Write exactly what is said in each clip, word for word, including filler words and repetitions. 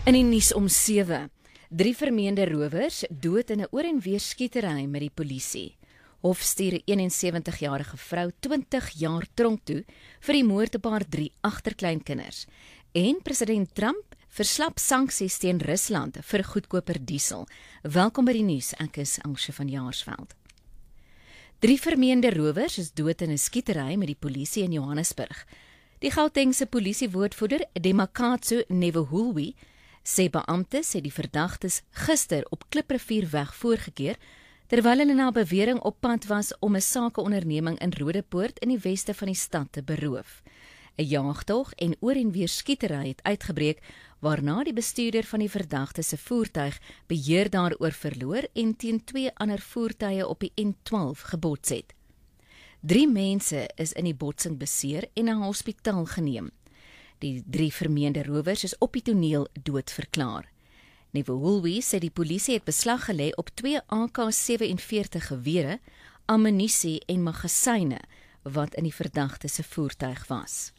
In die nuus om sewe, drie vermeende rowers dood in 'n oor en weer skietery met die polisie. Hof stuur 'n eenensewentigjarige vrou twintig jaar tronk toe vir die moord op haar drie agterkleinkinders. En president Trump verslap sanksies teen Rusland vir goedkoper diesel. Welkom by die nuus, ek is Elsje van Jaarsveld. Drie vermeende rowers is dood in 'n skietery met die polisie in Johannesburg. Die Gautengse polisiewoordvoerder, Demakatso Nevohulwi, sê beamptes het die verdagtes gister op Kliprivierweg voorgekeer, terwyl hulle na bewering op pad was om 'n sakeonderneming in Rodepoort in die weste van die stad te beroof. 'n Jaagtog en oor en weer skietery het uitgebreek, waarna die bestuurder van die verdagte se voertuig beheer daaroor verloor en teen twee ander voertuie op die N twaalf gebots het. Drie mense is in die botsing beseer en na hospitaal geneem. Die drie vermeende rowers is op die toneel dood verklaar. Nevohulwi sê die polisie het beslag gelê op twee A K sewenveertig gewere, ammunisie en magasyne wat in die verdagte se voertuig was.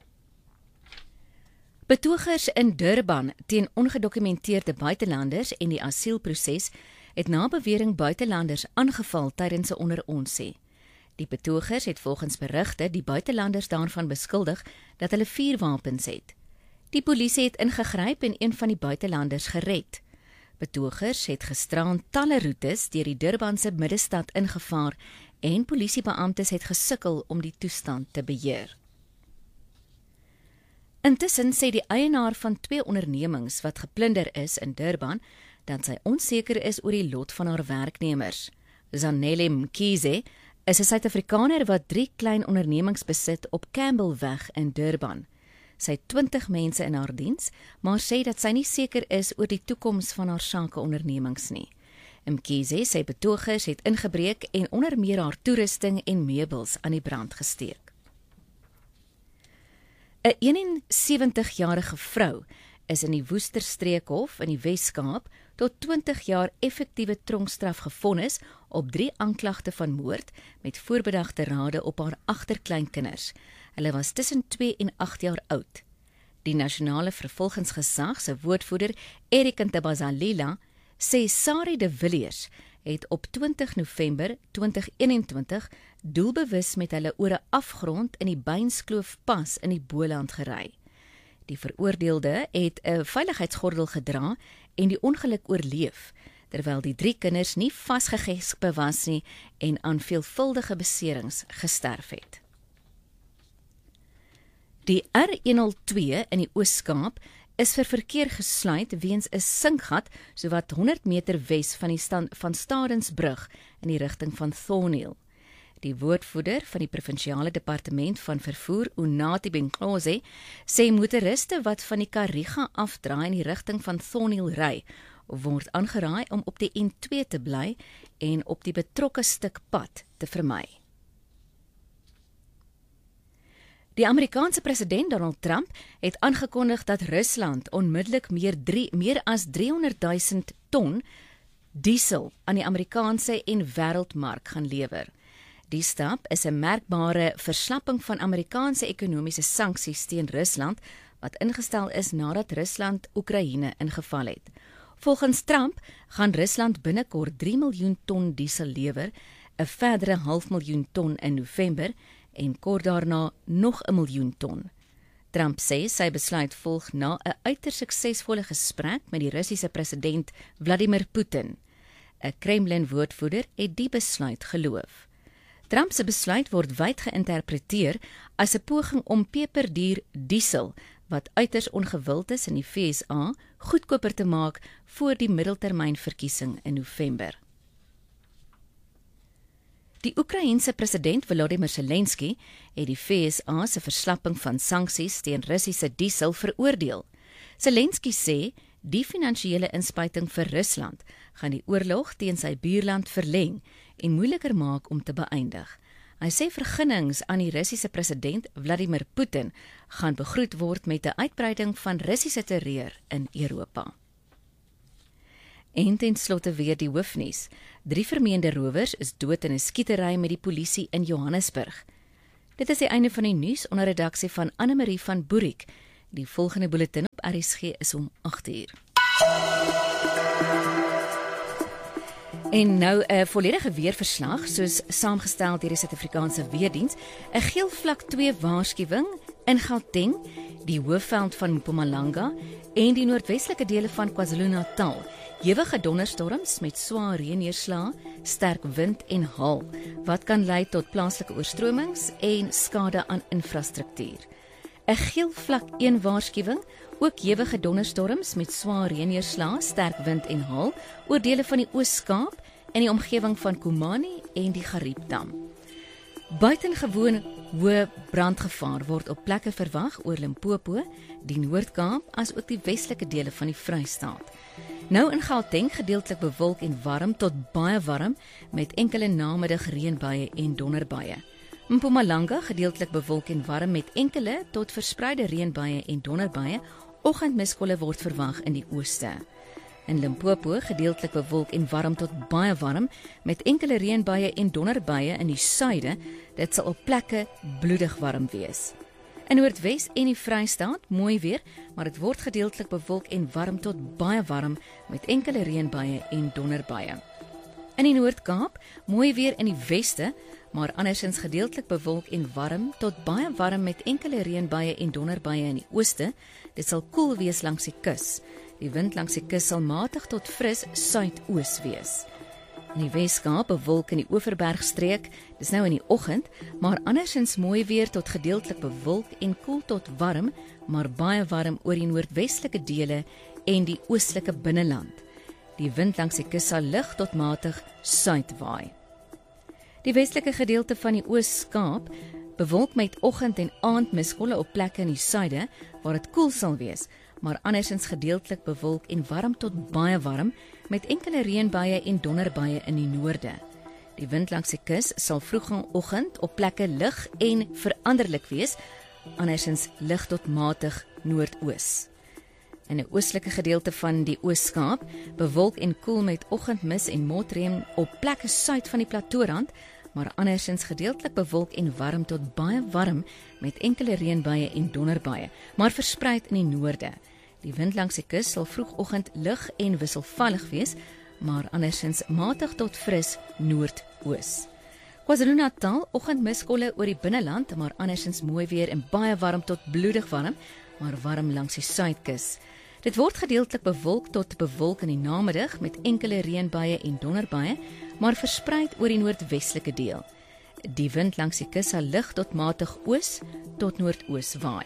Betogers in Durban teen ongedokumenteerde buitelanders en die asielproses het na bewering buitelanders aangeval tydens 'n onderonsie. Die betogers het volgens berigte die buitelanders daarvan beskuldig dat hulle vuurwapens het. Die polisie het ingegryp en een van die buitelanders gered. Betogers het gisteraan talle roetes deur die Durbanse middestad ingevaar en polisiebeamptes het gesukkel om die toestand te beheer. Intussen sê die eienaar van twee ondernemings wat geplunder is in Durban dat sy onseker is oor die lot van haar werknemers. Zanele Mkhize is 'n Suid-Afrikaner wat drie klein ondernemings besit op Campbellweg in Durban. Sy het twintig mense in haar diens, maar sê dat sy nie seker is oor die toekoms van haar sakeondernemings nie. Mkhize sê betogers het ingebreek en onder meer haar toerusting en meubels aan die brand gesteek. 'n eenensewentigjarige vrou is in die Woesterstreekhof in die Wes-Kaap tot twintig jaar effektiewe tronkstraf gevonnis op drie aanklagte van moord met voorbedagte rade op haar agterkleinkinders. Hulle was tussen twee en agt jaar oud. Die nasionale vervolgingsgesag se woordvoerder, Eric Ntabazalila, sê Sari de Villiers het op twintig November tweeduisend eenentwintig doelbewus met hulle oor 'n afgrond in die Beinskloof pas in die Boland gery. Die veroordeelde het 'n veiligheidsgordel gedra en die ongeluk oorleef, terwyl die drie kinders nie vasgegesp was nie en aan veelvuldige beserings gesterf het. Die R honderdtwee in die Oos-Kaap is vir verkeer gesluit weens 'n sinkgat sowat honderd meter wes van die stand van Stadensbrug in die rigting van Thornhill. Die woordvoerder van die provinsiale departement van vervoer, Unathi Bengqoze, sê motoriste wat van die Kariga afdraai in die rigting van Thornhill ry, word aangeraai om op die N twee te bly en op die betrokke stuk pad te vermy. Die Amerikaanse president Donald Trump het aangekondig dat Rusland onmiddellik meer, drie, meer as driehonderdduisend ton diesel aan die Amerikaanse en wêreldmark gaan lewer. Die stap is 'n merkbare verslapping van Amerikaanse ekonomiese sanksies teen Rusland, wat ingestel is nadat Rusland Oekraïne ingeval het. Volgens Trump gaan Rusland binnekort drie miljoen ton diesel lewer, 'n verdere half miljoen ton in November en kort daarna nog 'n miljoen ton. Trump sê sy besluit volg na 'n uiters suksesvolle gesprek met die Russiese president Vladimir Putin. 'n Kremlin-woordvoerder het die besluit geloof. Trump se besluit word wyd geïnterpreteer as 'n poging om peperduur diesel, wat uiters ongewild is in die V S A, goedkoper te maak voor die middeltermynverkiesing in November. Die Oekraïense president Volodymyr Zelensky het die V S A se verslapping van sanksies teen Russiese diesel veroordeel. Zelensky sê die finansiële inspuiting vir Rusland gaan die oorlog teen sy buurland verleng en moeiliker maak om te beëindig. Hy sê vergunnings aan die Russiese president Vladimir Putin gaan begroet word met 'n uitbreiding van Russiese terreur in Europa. En ten slotte weer die hoofnuus. Drie vermeende rowers is dood in 'n skietery met die polisie in Johannesburg. Dit is die einde van die nuus onder redaksie van Anne Marie van Boerik. Die volgende bulletin op R S G is om agt uur. En nou 'n volledige weerverslag, soos saamgestel deur die Suid-Afrikaanse Weerdiens, 'n geel vlak twee waarskuwing in Gauteng, die Hoofveld van Mpumalanga en die noordwestelike dele van KwaZulu-Natal. Ewige donderstorms met swaar reënneerslae, sterk wind en haal, wat kan lei tot plaaslike oorstromings en skade aan infrastruktuur. 'n Geel vlak een waarskuwing, ook ewige donderstorms met swaar reënneerslae, sterk wind en haal oor dele van die Oos-Kaap en die omgewing van Komani en die Gariepdam. Buitengewoon hoë brandgevaar word op plekke verwag oor Limpopo, die Noord-Kaap, as ook die westelike dele van die Vrystaat. Nou in Gauteng gedeeltelik bewolk en warm tot baie warm met enkele namiddag reënbuie en donderbuie. Mpumalanga gedeeltelik bewolk en warm met enkele tot verspreide reënbuie en donderbuie. Oggendmiskolle word verwag in die ooste. In Limpopo gedeeltelik bewolk en warm tot baie warm met enkele reënbuie en donderbuie in die suide. Dit sal op plekke bloedig warm wees. In Noordwes en die Vrystaat mooi weer, maar dit word gedeeltelik bewolk en warm tot baie warm met enkele reënbuie en donderbuie. In die Noord-Kaap mooi weer in die weste, maar andersins gedeeltelik bewolk en warm tot baie warm met enkele reënbuie en donderbuie in die ooste. Dit sal koel wees langs die kus. Die wind langs die kus sal matig tot fris suidoos wees. In die Wes-Kaap bewolk in die Oeverbergstreek, dis nou in die oggend, maar andersins mooi weer tot gedeeltelik bewolk en koel tot warm, maar baie warm oor die noordwestelike dele en die oostelike binneland. Die wind langs die kus sal lig tot matig suid waai. Die westelike gedeelte van die Oos-Kaap bewolk met oggend- en aandmiskolle op plekke in die suide, waar dit koel sal wees, maar andersins gedeeltelik bewolk en warm tot baie warm, met enkele reënbuie en donderbuie in die noorde. Die wind langs die kus sal vroegoggend op plekke lig en veranderlik wees, andersins lig tot matig noordoos. In 'n oostelike gedeelte van die Oos-Kaap bewolk en koel met oggendmis en motreën op plekke suid van die plateaurand, maar andersins gedeeltelik bewolk en warm tot baie warm met enkele reënbuie en donderbuie, maar verspreid in die noorde. Die wind langs die kus sal vroegoggend lig en wisselvallig wees, maar andersins matig tot fris noordoos. KwaZulu-Natal oggendmiskolle oor die binneland, maar andersins mooi weer en baie warm tot bloedig warm, maar warm langs die suidkus. Dit word gedeeltelik bewolk tot bewolk in die namiddag met enkele reënbuie en donderbuie, maar verspreid oor die noordwestelike deel. Die wind langs die kus sal lig tot matig oos tot noordoos waai.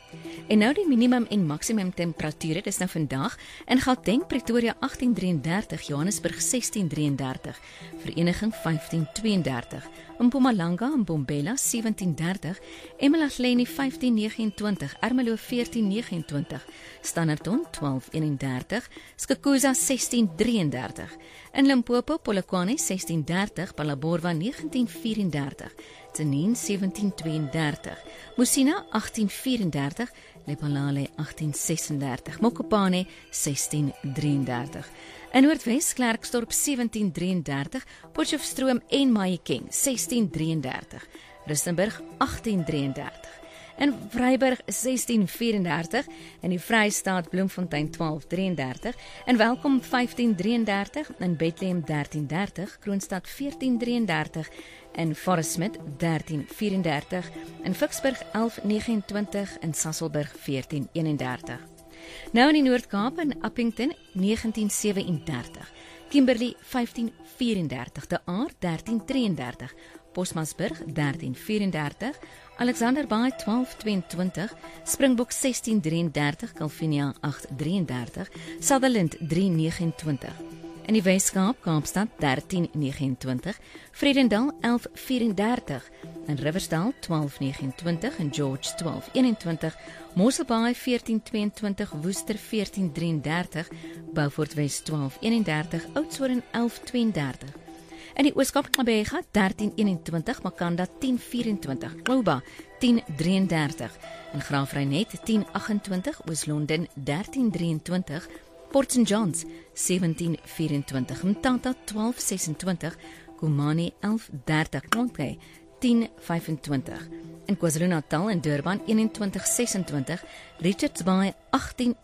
En nou die minimum en maksimum temperature, dis nou vandag in Gauteng, Pretoria agt drie drie, Johannesburg ses drie drie, Vereniging vyftien twee drie, Mpumalanga en Mbombela sewentien dertig, eMalahleni vyftien nege twintig, Ermelo veertien nege twintig, Standerton twaalf een dertig, Skukuza sestien drie dertig, in Limpopo Polokwane sestien dertig, Phalaborwa negentien vyf dertig, Tzaneen sewentien twee dertig, Musina agttien vyf dertig, Lephalale agttien ses dertig, Mokopane sestien drie dertig. In Noordwes Klerksdorp sewentien drie dertig, Potchefstroom en Mahikeng sestien drie dertig, Rustenburg agttien drie dertig. In Vryburg sestien vyf dertig, in die Vrystaat Bloemfontein twaalf drie dertig, in Welkom vyftien drie dertig, in Bethlehem dertien dertig, Kroonstad veertien drie dertig, in Forest Smith dertien vyf dertig, in Vicksburg elf nege twintig, in Sasolburg veertien een dertig. Nou in die Noord-Kaap in Appington negentien sewe dertig, Kimberley vyftien vyf dertig, De Aar dertien drie dertig, Postmasburg dertien vyf dertig, Alexander Bay twaalf twee twintig, Springbok sestien drie dertig, Calvinia agt drie dertig, Sutherland drie nege twintig. In die Wes-Kaap, Kaapstad dertien nege twintig, Vredendal elf vyf dertig, in Riversdal twaalf nege twintig, in George twaalf een twintig, Mosselbaai veertien twee twintig, Woester veertien drie dertig, Beaufort Wes twaalf een dertig, Oudtshoorn elf twee dertig. In die Oos-Kaap Gqeberha dertien een twintig, Makanda tien vyf Klouba tien drie dertig, in Graafrenet tien agt twintig, Oos-London dertien drie twintig, Port Saint Johns sewentien vyf twintig, Mthatha twaalf ses twintig, Komani elf dertig, Knonkay tien vyf twintig. In KwaZulu-Natal en Durban eenentwintig ses twintig, Richards Bay agttien